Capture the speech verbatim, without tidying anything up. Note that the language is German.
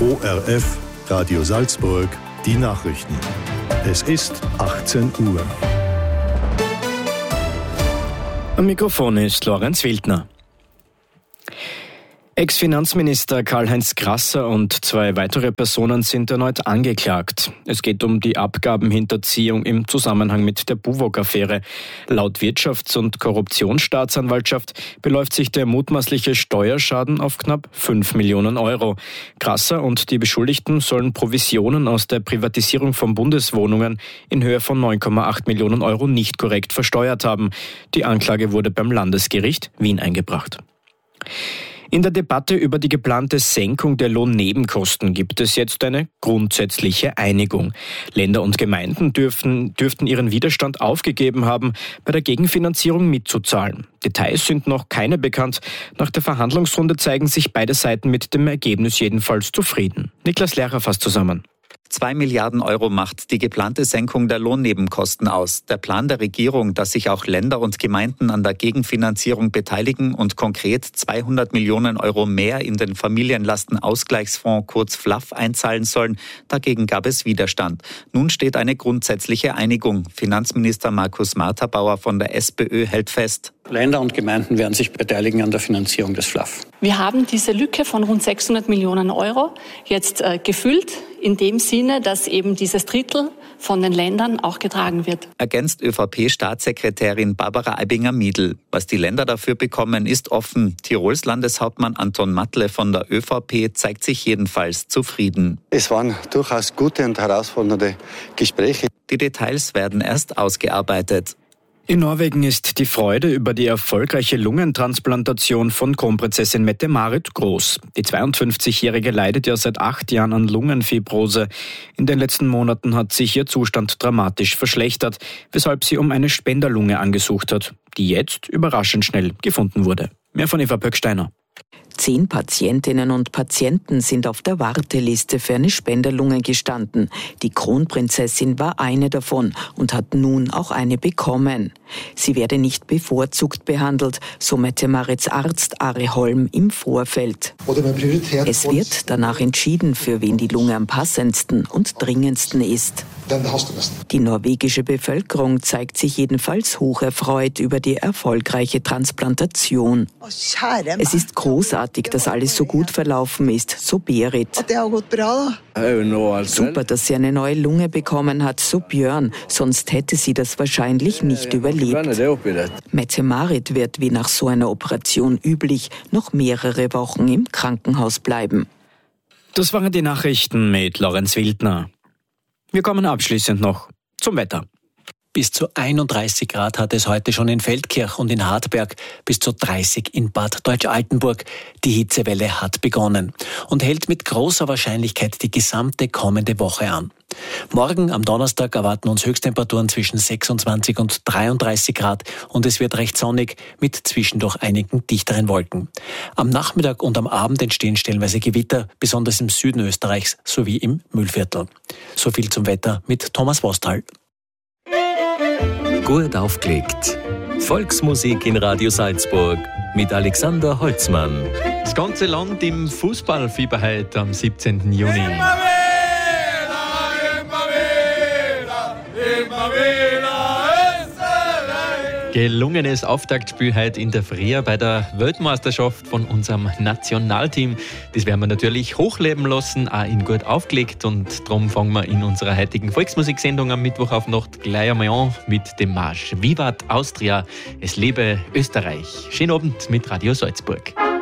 O R F, Radio Salzburg, die Nachrichten. Es ist achtzehn Uhr. Am Mikrofon ist Lorenz Wildner. Ex-Finanzminister Karl-Heinz Grasser und zwei weitere Personen sind erneut angeklagt. Es geht um die Abgabenhinterziehung im Zusammenhang mit der Buwog-Affäre. Laut Wirtschafts- und Korruptionsstaatsanwaltschaft beläuft sich der mutmaßliche Steuerschaden auf knapp fünf Millionen Euro. Grasser und die Beschuldigten sollen Provisionen aus der Privatisierung von Bundeswohnungen in Höhe von neun Komma acht Millionen Euro nicht korrekt versteuert haben. Die Anklage wurde beim Landesgericht Wien eingebracht. In der Debatte über die geplante Senkung der Lohnnebenkosten gibt es jetzt eine grundsätzliche Einigung. Länder und Gemeinden dürften, dürften ihren Widerstand aufgegeben haben, bei der Gegenfinanzierung mitzuzahlen. Details sind noch keine bekannt. Nach der Verhandlungsrunde zeigen sich beide Seiten mit dem Ergebnis jedenfalls zufrieden. Niklas Lehrer fasst zusammen. Zwei Milliarden Euro macht die geplante Senkung der Lohnnebenkosten aus. Der Plan der Regierung, dass sich auch Länder und Gemeinden an der Gegenfinanzierung beteiligen und konkret zweihundert Millionen Euro mehr in den Familienlastenausgleichsfonds kurz F L A F einzahlen sollen, dagegen gab es Widerstand. Nun steht eine grundsätzliche Einigung. Finanzminister Markus Marterbauer von der SPÖ hält fest. Länder und Gemeinden werden sich beteiligen an der Finanzierung des F L A F. Wir haben diese Lücke von rund sechshundert Millionen Euro jetzt äh, gefüllt, in dem Sinne, dass eben dieses Drittel von den Ländern auch getragen wird. Ergänzt ÖVP-Staatssekretärin Barbara Aibinger-Miedl. Was die Länder dafür bekommen, ist offen. Tirols Landeshauptmann Anton Matle von der ÖVP zeigt sich jedenfalls zufrieden. Es waren durchaus gute und herausfordernde Gespräche. Die Details werden erst ausgearbeitet. In Norwegen ist die Freude über die erfolgreiche Lungentransplantation von Kronprinzessin Mette-Marit groß. Die zweiundfünfzigjährige leidet ja seit acht Jahren an Lungenfibrose. In den letzten Monaten hat sich ihr Zustand dramatisch verschlechtert, weshalb sie um eine Spenderlunge angesucht hat, die jetzt überraschend schnell gefunden wurde. Mehr von Eva Pöcksteiner. Zehn Patientinnen und Patienten sind auf der Warteliste für eine Spenderlunge gestanden. Die Kronprinzessin war eine davon und hat nun auch eine bekommen. Sie werde nicht bevorzugt behandelt, so Mette-Marits Arzt Are Holm im Vorfeld. Es wird danach entschieden, für wen die Lunge am passendsten und dringendsten ist. Die norwegische Bevölkerung zeigt sich jedenfalls hocherfreut über die erfolgreiche Transplantation. Es ist großartig, dass alles so gut verlaufen ist, so Berit. Super, dass sie eine neue Lunge bekommen hat, so Björn, sonst hätte sie das wahrscheinlich nicht überlebt. Mette-Marit wird, wie nach so einer Operation üblich, noch mehrere Wochen im Krankenhaus bleiben. Das waren die Nachrichten mit Lorenz Wildner. Wir kommen abschließend noch zum Wetter. Bis zu einunddreißig Grad hat es heute schon in Feldkirch und in Hartberg, bis zu dreißig in Bad Deutsch-Altenburg. Die Hitzewelle hat begonnen und hält mit großer Wahrscheinlichkeit die gesamte kommende Woche an. Morgen am Donnerstag erwarten uns Höchsttemperaturen zwischen sechsundzwanzig und dreiunddreißig Grad und es wird recht sonnig mit zwischendurch einigen dichteren Wolken. Am Nachmittag und am Abend entstehen stellenweise Gewitter, besonders im Süden Österreichs sowie im Mühlviertel. So viel zum Wetter mit Thomas Wostal. Gut aufgelegt. Volksmusik in Radio Salzburg mit Alexander Holzmann. Das ganze Land im Fußballfieber heute am siebzehnten Juni. Immer wieder, immer wieder, immer wieder Österreich. Gelungenes Auftaktspiel heute in der Früh bei der Weltmeisterschaft von unserem Nationalteam. Das werden wir natürlich hochleben lassen, auch in gut aufgelegt. Und darum fangen wir in unserer heutigen Volksmusiksendung am Mittwoch auf Nacht gleich einmal an mit dem Marsch Vivat Austria, es lebe Österreich. Schönen Abend mit Radio Salzburg.